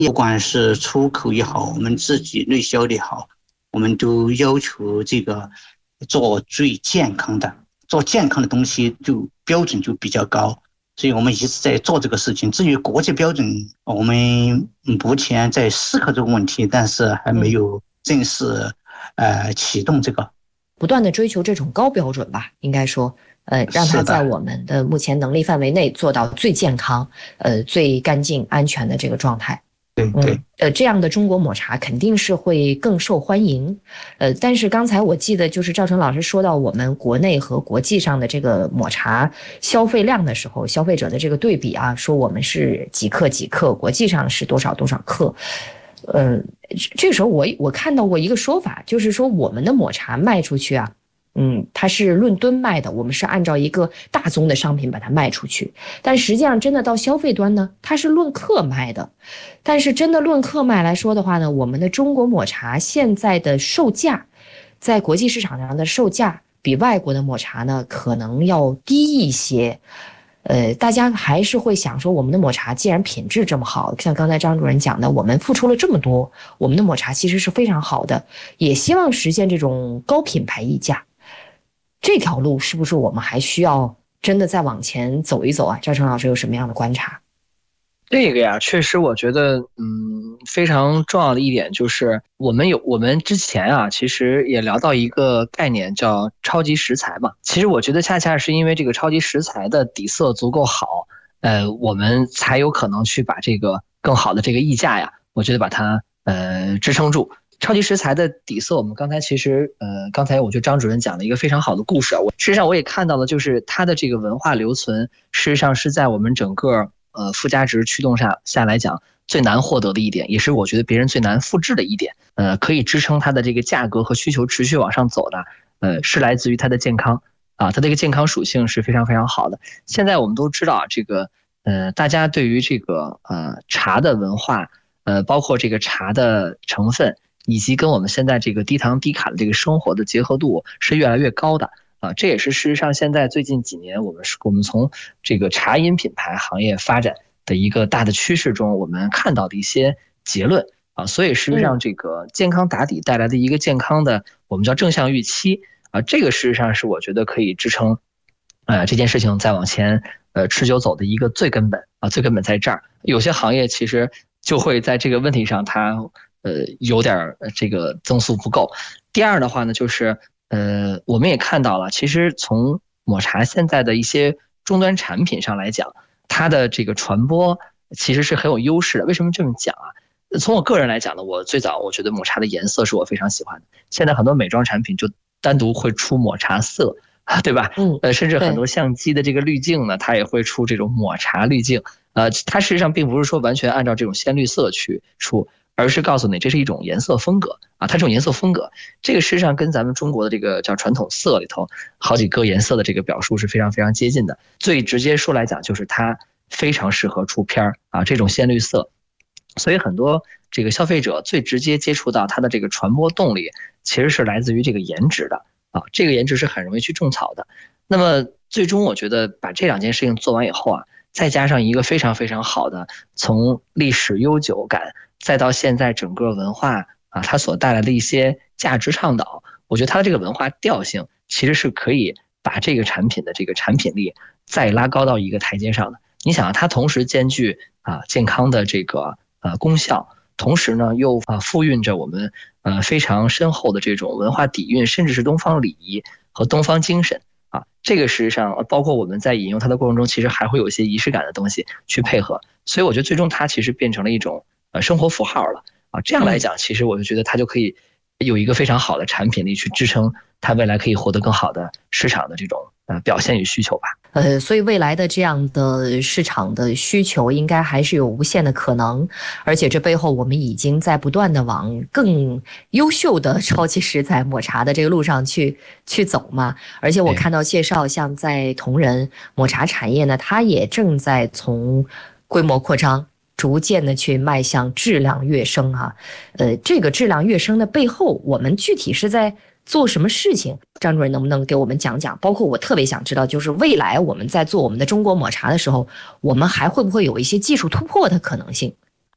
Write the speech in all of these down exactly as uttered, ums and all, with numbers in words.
不管是出口也好，我们自己内销的也好，我们都要求这个做最健康的，做健康的东西就标准就比较高，所以我们一直在做这个事情。至于国际标准，我们目前在思考这个问题，但是还没有正式呃启动这个。 不断的追求这种高标准吧，应该说，呃，让它在我们的目前能力范围内做到最健康、呃最干净、安全的这个状态。 对对， 嗯，呃，这样的中国抹茶肯定是会更受欢迎。呃，但是刚才我记得就是赵成老师说到我们国内和国际上的这个抹茶消费量的时候，消费者的这个对比啊，说我们是几克几克，国际上是多少多少克。呃，这个时候我我看到过一个说法，就是说我们的抹茶卖出去啊，嗯，它是论吨卖的，我们是按照一个大宗的商品把它卖出去，但实际上真的到消费端呢，它是论克卖的。但是真的论克卖来说的话呢，我们的中国抹茶现在的售价，在国际市场上的售价比外国的抹茶呢可能要低一些。呃，大家还是会想说，我们的抹茶既然品质这么好，像刚才张主任讲的，我们付出了这么多，我们的抹茶其实是非常好的，也希望实现这种高品牌溢价。这条路是不是我们还需要真的再往前走一走啊？赵成老师有什么样的观察？ 这个呀，确实我觉得，嗯，非常重要的一点就是，我们有我们之前啊，其实也聊到一个概念叫超级食材嘛。其实我觉得恰恰是因为这个超级食材的底色足够好，呃，我们才有可能去把这个更好的这个溢价呀，我觉得把它呃支撑住。超级食材的底色，我们刚才其实呃，刚才我觉得张主任讲了一个非常好的故事啊。我事实上我也看到了，就是它的这个文化留存，事实上是在我们整个。呃，附加值驱动下下来讲最难获得的一点，也是我觉得别人最难复制的一点。呃，可以支撑它的这个价格和需求持续往上走的，呃，是来自于它的健康啊，它的一个健康属性是非常非常好的。现在我们都知道啊，这个呃，大家对于这个呃茶的文化，呃，包括这个茶的成分，以及跟我们现在这个低糖低卡的这个生活的结合度是越来越高的。啊，这也是事实上现在最近几年我们我们从这个茶饮品牌行业发展的一个大的趋势中，我们看到的一些结论啊。所以实际上这个健康打底带来的一个健康的我们叫正向预期啊，这个事实上是我觉得可以支撑呃这件事情再往前呃持久走的一个最根本啊，最根本在这儿。有些行业其实就会在这个问题上它呃有点这个增速不够。第二的话呢，就是呃，我们也看到了，其实从抹茶现在的一些终端产品上来讲，它的这个传播其实是很有优势的。为什么这么讲啊？从我个人来讲呢，我最早我觉得抹茶的颜色是我非常喜欢的。现在很多美妆产品就单独会出抹茶色，对吧？ 嗯， 呃，甚至很多相机的这个滤镜呢，它也会出这种抹茶滤镜。呃，它实际上并不是说完全按照这种鲜绿色去出。而是告诉你这是一种颜色风格啊，它这种颜色风格，这个事实上跟咱们中国的这个叫传统色里头好几个颜色的这个表述是非常非常接近的。最直接说来讲，就是它非常适合出片儿啊，这种鲜绿色。所以很多这个消费者最直接接触到它的这个传播动力，其实是来自于这个颜值的啊，这个颜值是很容易去种草的。那么最终我觉得把这两件事情做完以后啊，再加上一个非常非常好的从历史悠久感。再到现在整个文化啊，它所带来的一些价值倡导，我觉得它的这个文化调性其实是可以把这个产品的这个产品力再拉高到一个台阶上的。你想啊，它同时兼具啊健康的这个呃功效，同时呢又啊赋蕴着我们呃非常深厚的这种文化底蕴，甚至是东方礼仪和东方精神啊。这个实际上包括我们在引用它的过程中，其实还会有一些仪式感的东西去配合。所以我觉得最终它其实变成了一种。呃，生活符号了啊，这样来讲，其实我就觉得它就可以有一个非常好的产品力去支撑它未来可以获得更好的市场的这种呃表现与需求吧。 呃，所以未来的这样的市场的需求应该还是有无限的可能，而且这背后我们已经在不断的往更优秀的超级食材抹茶的这个路上去去走嘛。而且我看到介绍，像在同仁抹茶产业呢，它也正在从规模扩张。逐渐的去迈向质量跃升啊，呃，这个质量跃升的背后，我们具体是在做什么事情？张主任能不能给我们讲讲？包括我特别想知道，就是未来我们在做我们的中国抹茶的时候，我们还会不会有一些技术突破的可能性？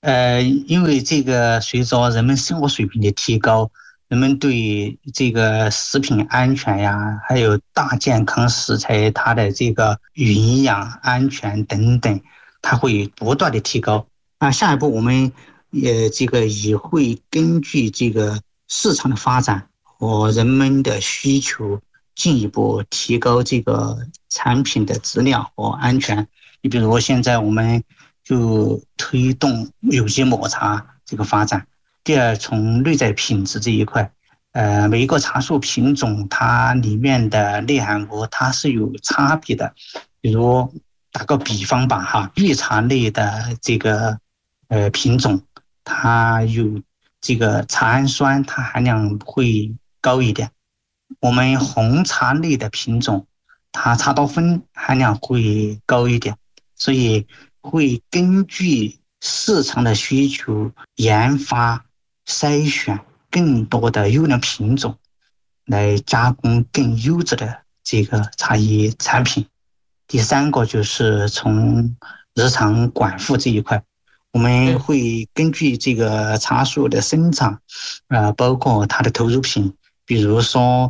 呃，因为这个随着人们生活水平的提高，人们对这个食品安全呀，还有大健康食材它的这个营养安全等等，它会不断的提高。那下一步我们也这个也会根据这个市场的发展和人们的需求，进一步提高这个产品的质量和安全。你比如现在我们就推动有机抹茶这个发展。第二，从内在品质这一块，呃，每一个茶树品种它里面的内含物它是有差别的。比如打个比方吧，哈，绿茶类的这个呃品种，它有这个茶氨酸，它含量会高一点。我们红茶类的品种，它茶多酚含量会高一点。所以会根据市场的需求研发筛选更多的优良品种，来加工更优质的这个茶叶产品。第三个就是从日常管护这一块，我们会根据这个茶树的生长，呃，包括它的投入品，比如说